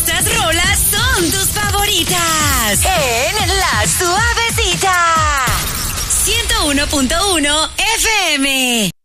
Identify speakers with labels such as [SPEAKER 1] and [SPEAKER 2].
[SPEAKER 1] Estas rolas son tus favoritas. En La Suavecita. 101.1 FM.